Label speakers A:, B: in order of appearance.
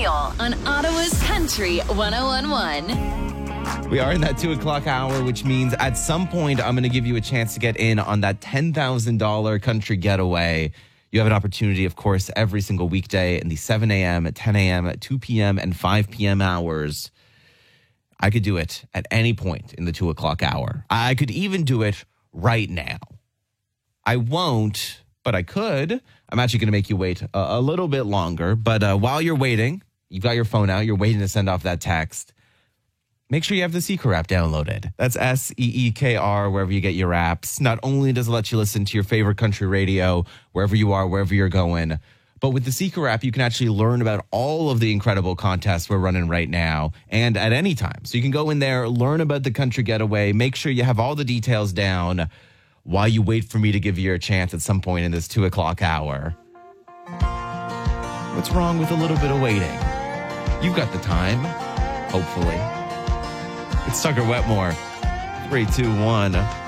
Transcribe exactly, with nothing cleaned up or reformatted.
A: Dion on Ottawa's Country one oh one point one.
B: We are in that two o'clock hour, which means at some point I'm going to give you a chance to get in on that ten thousand dollars country getaway. You have an opportunity, of course, every single weekday in the seven a.m., ten a.m., two p.m., and five p.m. hours. I could do it at any point in the two o'clock hour. I could even do it right now. I won't, but I could. I'm actually going to make you wait a, a little bit longer. But uh, while you're waiting, you've got your phone out, you're waiting to send off that text. Make sure you have the Seeker app downloaded. That's S E E K R, wherever you get your apps. Not only does it let you listen to your favorite country radio, wherever you are, wherever you're going, but with the Seeker app, you can actually learn about all of the incredible contests we're running right now and at any time. So you can go in there, learn about the country getaway, make sure you have all the details down while you wait for me to give you a chance at some point in this two o'clock hour. What's wrong with a little bit of waiting? You've got the time, hopefully. It's Tucker Wetmore. three, two, one